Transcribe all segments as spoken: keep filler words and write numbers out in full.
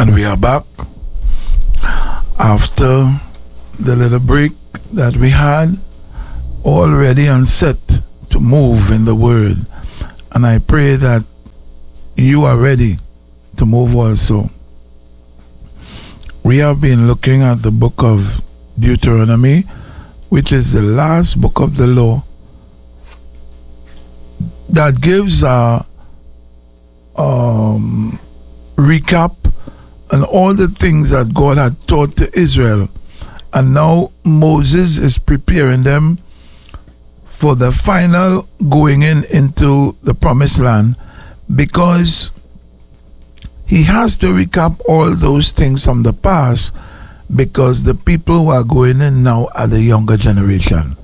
And we are back after the little break that we had, all ready and set to move in the Word. And I pray that you are ready to move also. We have been looking at the book of Deuteronomy, which is the last book of the law that gives a um, recap on all the things that God had taught to Israel. And now Moses is preparing them for the final going in into the promised land, because he has to recap all those things from the past, because the people who are going in now are the younger generation.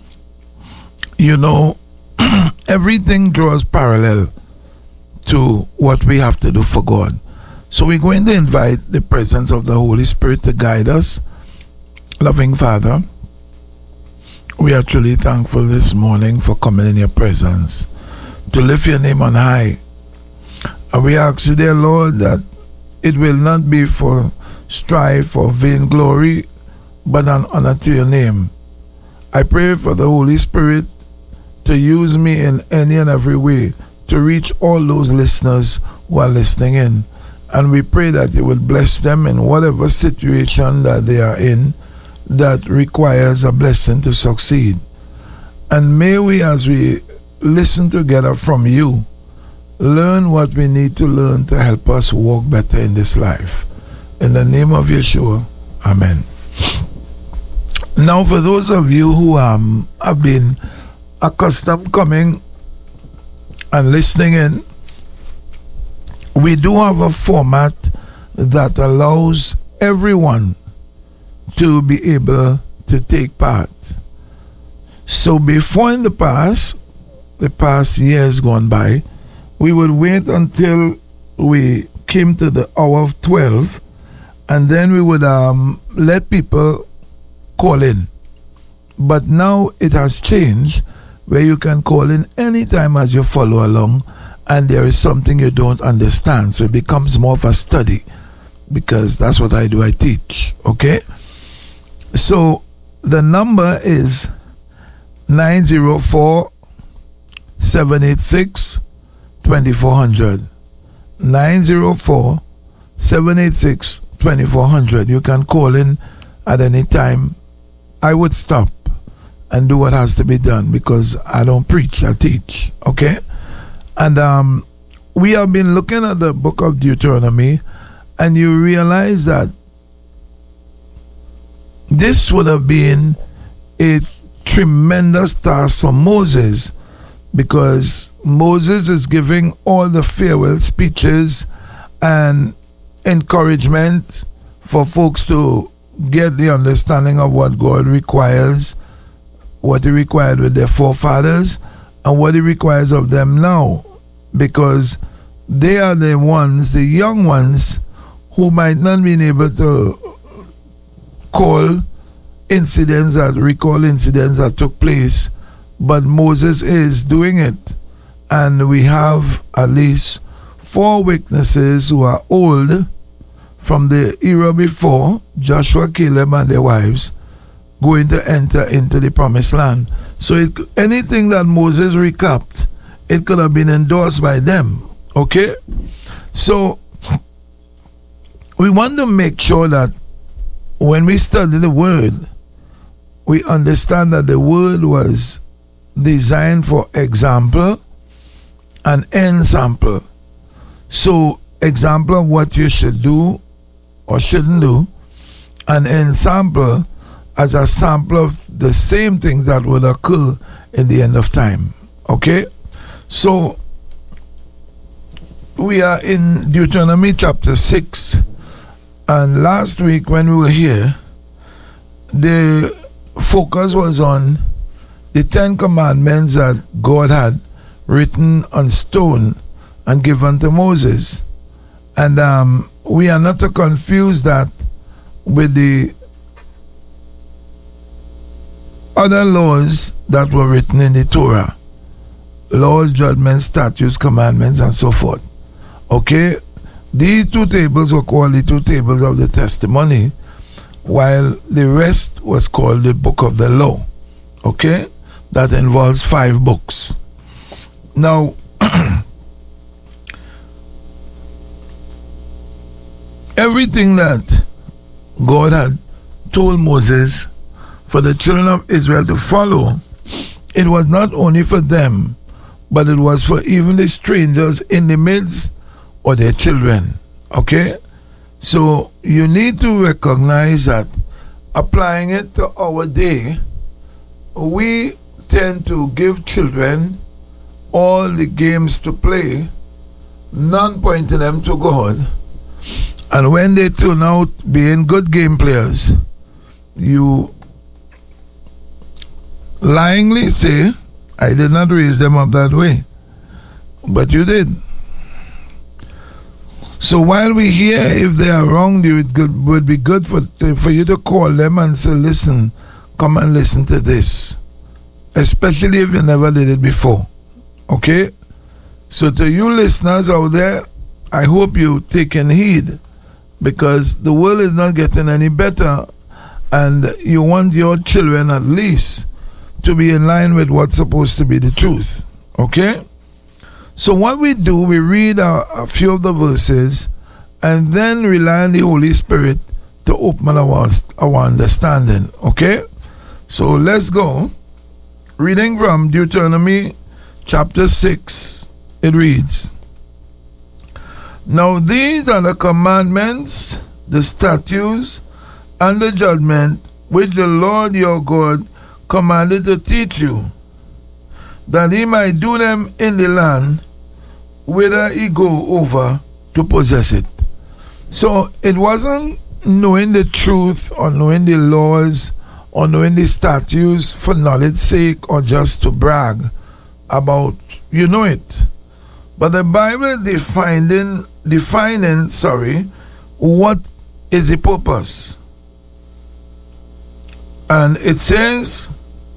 You know, everything draws parallel to what we have to do for God. So we're going to invite the presence of the Holy Spirit to guide us. Loving Father, we are truly thankful this morning for coming in your presence, to lift your name on high. And we ask you, dear Lord, that it will not be for strife or vainglory, but an honor to your name. I pray for the Holy Spirit to use me in any and every way to reach all those listeners who are listening in. And we pray that you will bless them in whatever situation that they are in that requires a blessing to succeed. And may we, as we listen together from you, learn what we need to learn to help us walk better in this life. In the name of Yeshua, amen. Now, for those of you who um, have been accustomed coming and listening in, we do have a format that allows everyone to be able to take part. So before, in the past, the past years gone by, we would wait until we came to the hour of twelve, and then we would um, let people call in. But now it has changed, where you can call in anytime as you follow along, and there is something you don't understand. So it becomes more of a study, because that's what I do, I teach. Okay? So the number is nine zero four, seven eight six, two four zero zero. nine zero four, seven eight six, two four zero zero. You can call in at any time. I would stop and do what has to be done, because I don't preach, I teach. Okay? And um, we have been looking at the book of Deuteronomy, and you realize that this would have been a tremendous task for Moses, because Moses is giving all the farewell speeches and encouragement for folks to get the understanding of what God requires, what he required with their forefathers, and what he requires of them now, because they are the ones, the young ones, who might not be able to call incidents that recall incidents that took place, but Moses is doing it. And we have at least four witnesses who are old from the era before, Joshua, Caleb, and their wives, going to enter into the promised land. So it, anything that Moses recapped, it could have been endorsed by them. Okay? So we want to make sure that when we study the word, we understand that the word was designed for example and ensample. So, example of what you should do or shouldn't do, and ensample as a sample of the same things that would occur in the end of time. Okay? So, we are in Deuteronomy chapter six, and last week when we were here, the focus was on the Ten Commandments that God had written on stone and given to Moses. And um, we are not to confuse that with the other laws that were written in the Torah. Laws, judgments, statutes, commandments, and so forth. Okay? These two tables were called the two tables of the testimony, while the rest was called the book of the law. Okay? That involves five books. Now, everything that God had told Moses for the children of Israel to follow, it was not only for them, but it was for even the strangers in the midst or their children. Okay? So you need to recognize that applying it to our day, we tend to give children all the games to play, none pointing them to God. And when they turn out being good game players, you lyingly say, I did not raise them up that way. But you did. So while we hear if they are wrong, it would, good, would be good for, for you to call them and say, listen, come and listen to this. Especially if you never did it before. Okay? So to you listeners out there, I hope you take in heed, because the world is not getting any better, and you want your children at least to be in line with what's supposed to be the truth. Okay? So what we do, we read a, a few of the verses and then rely on the Holy Spirit to open our, our understanding. Okay? So let's go. Reading from Deuteronomy chapter six, it reads, Now these are the commandments, the statutes, and the judgment which the Lord your God commanded to teach you, that he might do them in the land whither he go over to possess it. So it wasn't knowing the truth or knowing the laws or knowing the statutes for knowledge's sake or just to brag about you know it. But the Bible defining defining sorry what is the purpose. And it says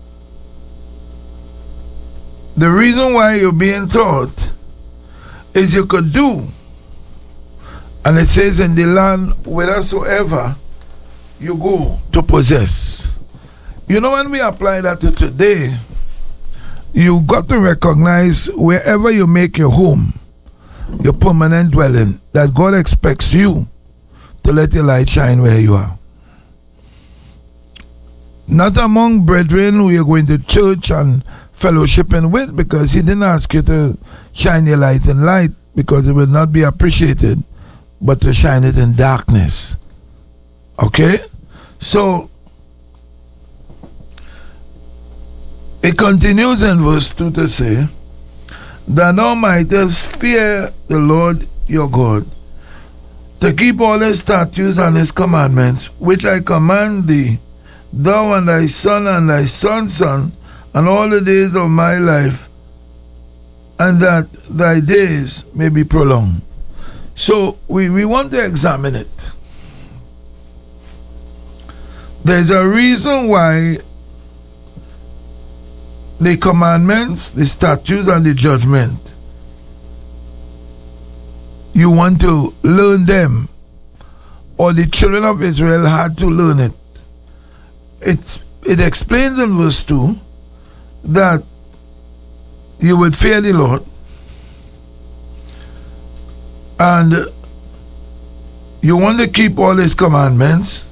the reason why you're being taught is you could do. And it says in the land whithersoever you go to possess. You know, when we apply that to today, you got to recognize wherever you make your home, your permanent dwelling, that God expects you to let your light shine where you are. Not among brethren who you're going to church and fellowshipping with, because he didn't ask you to shine your light in light, because it will not be appreciated, but to shine it in darkness. Okay? So it continues in verse two to say, that thou mightest fear the Lord your God, to keep all his statutes and his commandments, which I command thee, thou and thy son and thy son's son, and all the days of my life, and that thy days may be prolonged. So we, we want to examine it. There's a reason why the commandments, the statutes, and the judgment, you want to learn them, or the children of Israel had to learn it. It's, it explains in verse two that you would fear the Lord, and you want to keep all his commandments,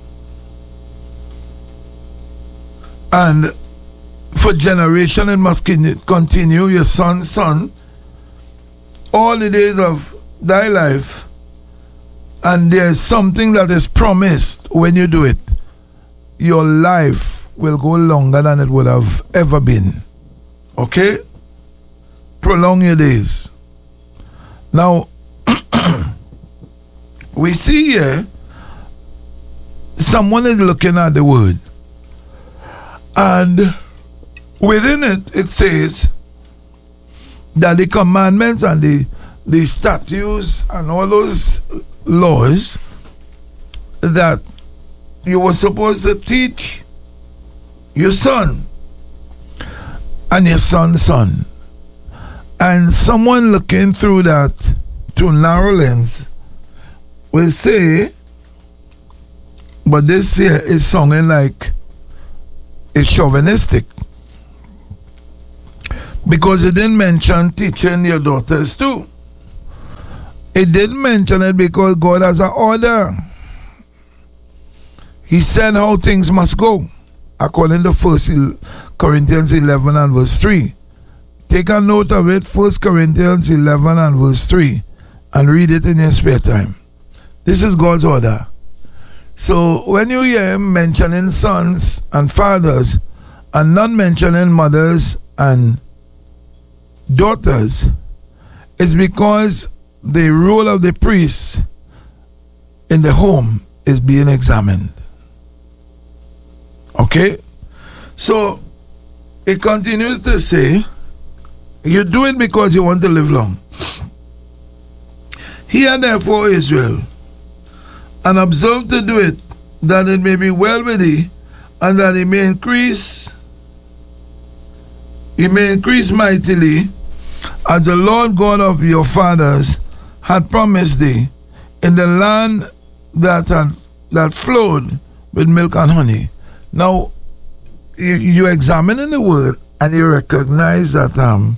and for generation it must continue, your son's son, all the days of thy life, and there's something that is promised when you do it. Your life will go longer than it would have ever been. Okay? Prolong your days. Now, we see here, someone is looking at the word, and within it, it says that the commandments and the, the statutes and all those laws that you were supposed to teach your son and your son's son. And someone looking through that through narrow lens will say, but this here is sounding like it's chauvinistic. Because it didn't mention teaching your daughters too. It didn't mention it because God has an order. He said how things must go, according to First Corinthians eleven and verse three. Take a note of it, First Corinthians eleven and verse three, and read it in your spare time. This is God's order. So when you hear him mentioning sons and fathers and not mentioning mothers and daughters, it's because the role of the priest in the home is being examined. Okay? So it continues to say, you do it because you want to live long. Hear therefore, Israel, and observe to do it, that it may be well with thee, and that it may increase, it may increase mightily, as the Lord God of your fathers had promised thee, in the land that had, that flowed with milk and honey. Now, you, you examine in the word, and you recognize that um,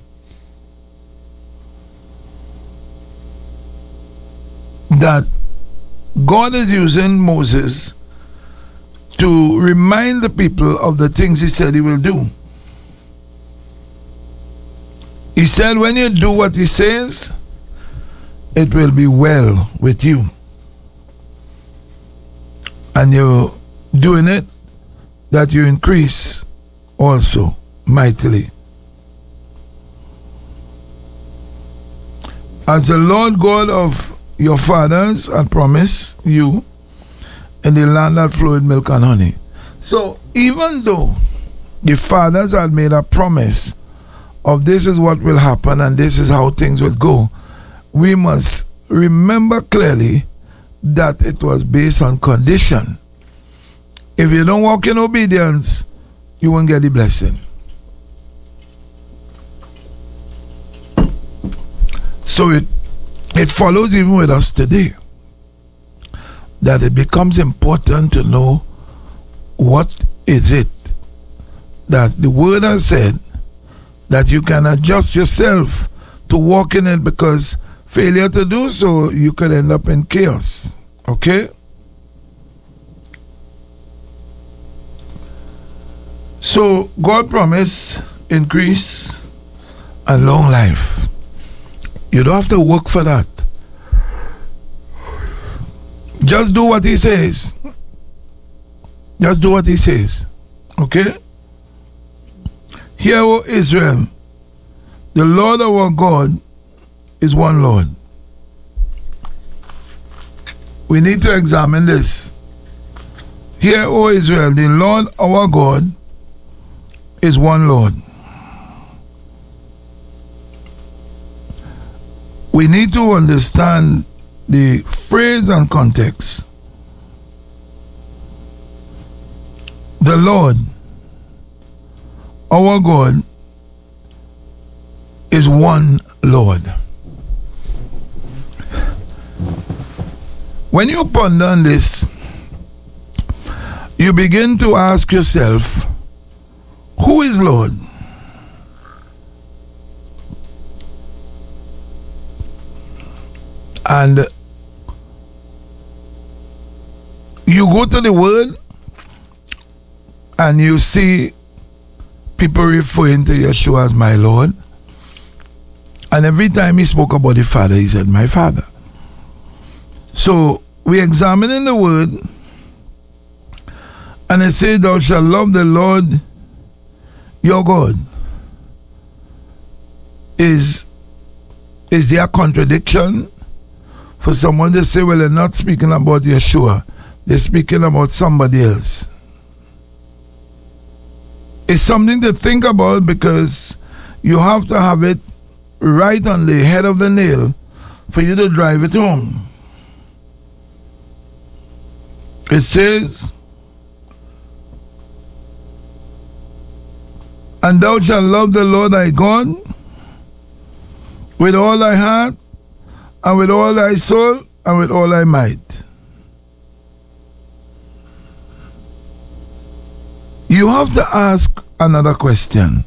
that God is using Moses to remind the people of the things he said he will do. He said, when you do what he says, it will be well with you. And you're doing it, that you increase also mightily. As the Lord God of your fathers had promised you, in the land that flowed with milk and honey. So even though the fathers had made a promise of this is what will happen and this is how things will go, we must remember clearly that it was based on condition. If you don't walk in obedience, you won't get the blessing. So it it follows even with us today, that it becomes important to know what is it that the word has said, that you can adjust yourself to walk in it, because failure to do so, you could end up in chaos. Okay? So God promised increase and long life. You don't have to work for that. Just do what he says. Just do what he says. Okay? Hear, O Israel, the Lord our God is one Lord. We need to examine this. Hear, O Israel, the Lord our God is one Lord. We need to understand the phrase and context. The Lord, our God, is one Lord. When you ponder on this, you begin to ask yourself, who is Lord? And you go to the word and you see people referring to Yeshua as my Lord. And every time he spoke about the Father, he said, my Father. So we examine in the word, and it says, thou shalt love the Lord your God. Is, is there a contradiction for someone to say, well, they're not speaking about Yeshua, they're speaking about somebody else? It's something to think about, because you have to have it right on the head of the nail for you to drive it home. It says, and thou shalt love the Lord thy God with all thy heart, and with all thy soul, and with all thy might. You have to ask another question.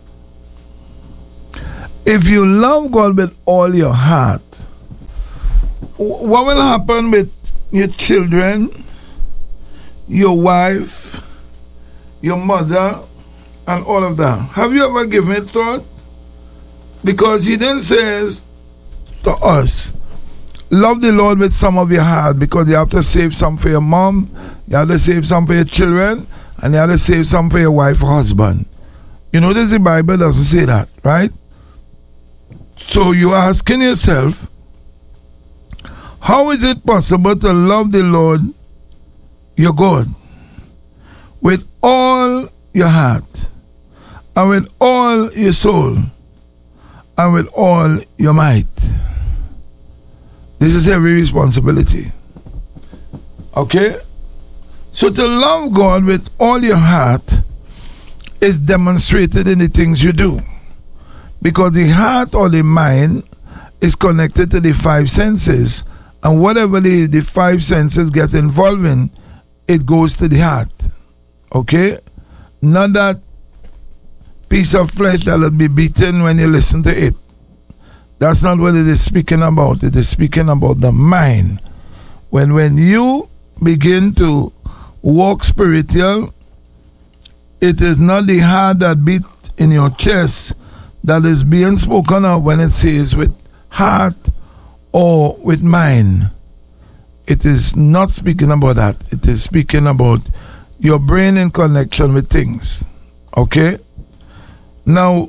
If you love God with all your heart, what will happen with your children, your wife, your mother, and all of that? Have you ever given it thought? Because he then says to us, love the Lord with some of your heart, because you have to save some for your mom, you have to save some for your children, and you have to save some for your wife or husband. You notice the Bible doesn't say that, right? So you're asking yourself, how is it possible to love the Lord your God with all your heart, and with all your soul, and with all your might? This is every responsibility. Okay? So to love God with all your heart is demonstrated in the things you do. Because the heart or the mind is connected to the five senses. And whatever the, the five senses get involved in, it goes to the heart. Okay? Not that piece of flesh that will be beaten when you listen to it. That's not what it is speaking about. It is speaking about the mind. When when you begin to walk spiritual, it is not the heart that beat in your chest that is being spoken of when it says with heart or with mind. It is not speaking about that. It is speaking about your brain in connection with things. Okay? Now,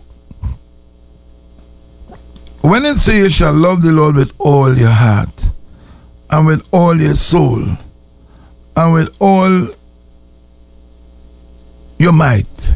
when it says you shall love the Lord with all your heart, and with all your soul, and with all your might,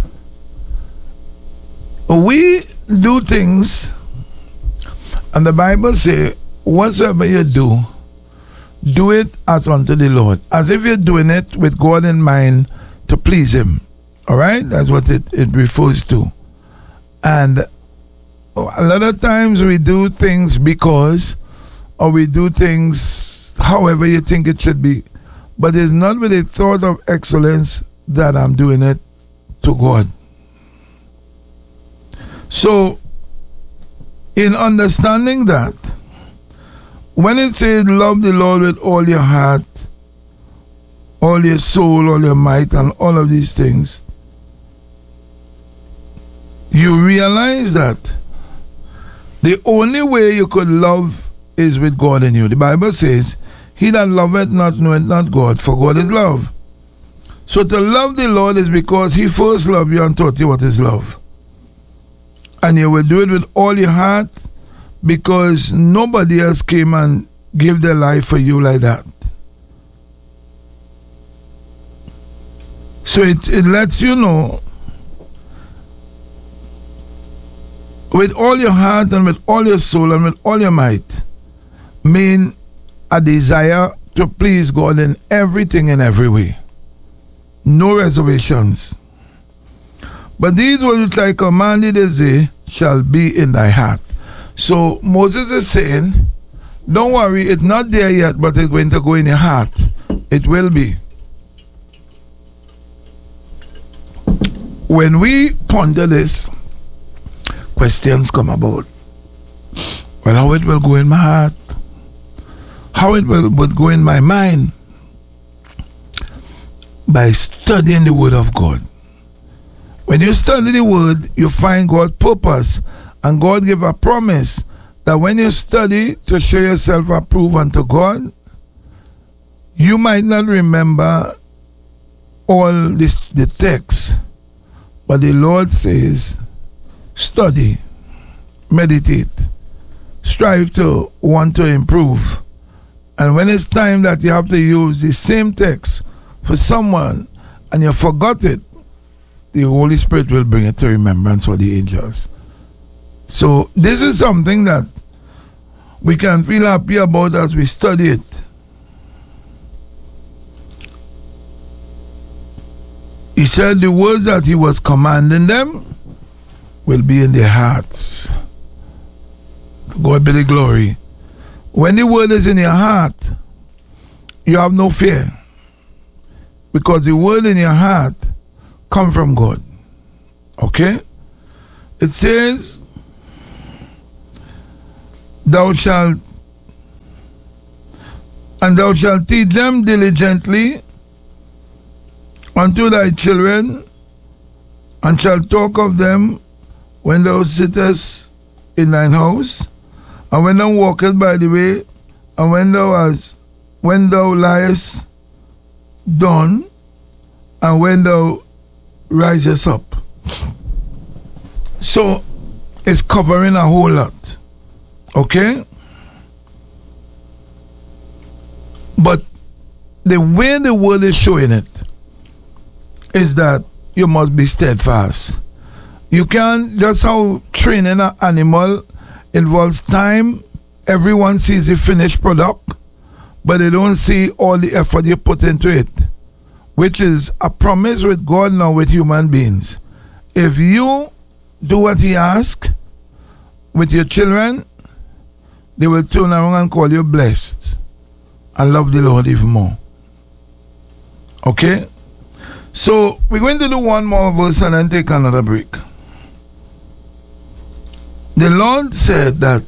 we do things, and the Bible says, whatsoever you do, do it as unto the Lord, as if you're doing it with God in mind to please Him. All right? That's what it, it refers to. And a lot of times we do things because, or we do things however you think it should be, but it's not with a thought of excellence that I'm doing it to God. So, in understanding that, when it says love the Lord with all your heart, all your soul, all your might, and all of these things, you realize that the only way you could love is with God in you. The Bible says, he that loveth not knoweth not God, for God is love. So to love the Lord is because he first loved you and taught you what is love. And you will do it with all your heart, because nobody else came and gave their life for you like that. So it, it lets you know, with all your heart and with all your soul and with all your might, mean a desire to please God in everything and every way. No reservations. But these words which I commanded this day shall be in thy heart. So Moses is saying, don't worry, it's not there yet, but it's going to go in your heart. It will be. When we ponder this, questions come about. Well, how it will go in my heart? How it will, will go in my mind? By studying the Word of God. When you study the Word, you find God's purpose, and God give a promise that when you study to show yourself approved unto God, you might not remember all this, the text, but the Lord says, study, meditate, strive to want to improve. And when it's time that you have to use the same text for someone and you forgot it, the Holy Spirit will bring it to remembrance for the angels. So this is something that we can feel happy about as we study it. He said the words that he was commanding them will be in their hearts. God be the glory. When the word is in your heart, you have no fear. Because the word in your heart comes from God. Okay? It says, thou shalt, and thou shalt teach them diligently unto thy children, and shalt talk of them when thou sittest in thine house, and when thou walkest by the way, and when thou hast, when thou liest down, and when thou risest up. So it's covering a whole lot. Okay? But the way the word is showing it is that you must be steadfast. You can't, just how training an animal involves time, everyone sees the finished product, but they don't see all the effort you put into it, which is a promise with God now with human beings. If you do what He asks with your children, they will turn around and call you blessed and love the Lord even more. Okay? So we're going to do one more verse and then take another break. The Lord said that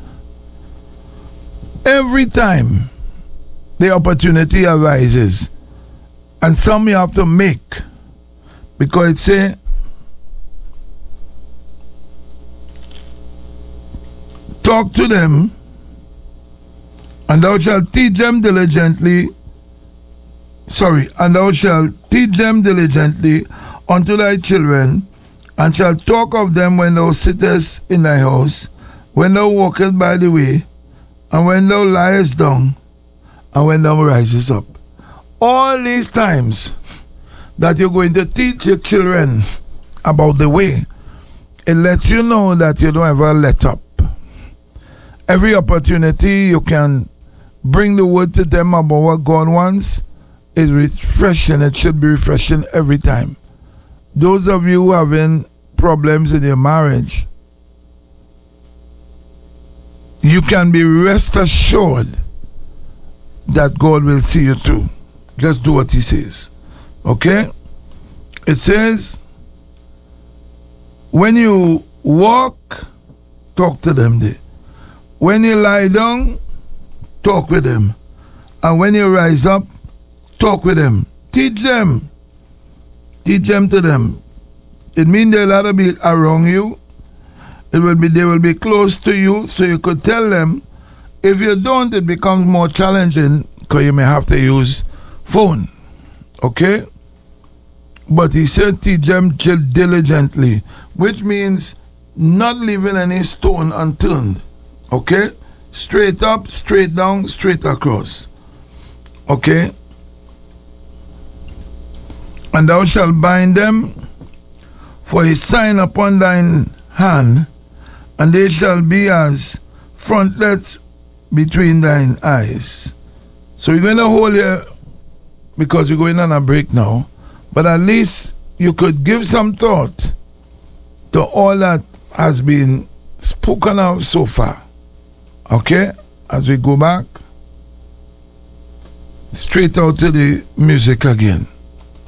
every time the opportunity arises, and some you have to make, because it say, talk to them, and thou shalt teach them diligently, sorry, and thou shalt teach them diligently unto thy children, and shalt talk of them when thou sittest in thy house, when thou walkest by the way, and when thou liest down, and when thou risest up. All these times that you're going to teach your children about the way, it lets you know that you don't ever let up. Every opportunity you can bring the word to them about what God wants is refreshing. It should be refreshing every time. Those of you having problems in your marriage, you can be rest assured that God will see you through. Just do what He says. Okay? It says, when you walk, talk to them there. When you lie down, talk with them. And when you rise up, talk with them. Teach them. Teach them to them. It means they'll have to be around you. It will be, they will be close to you, so you could tell them. If you don't, it becomes more challenging because you may have to use phone. Okay? But He said teach them diligently, which means not leaving any stone unturned. Okay? Straight up, straight down, straight across. Okay? And thou shalt bind them for a sign upon thine hand, and they shall be as frontlets between thine eyes. So we're going to hold here because we're going on a break now. But at least you could give some thought to all that has been spoken of so far. Okay? As we go back, straight out to the music again.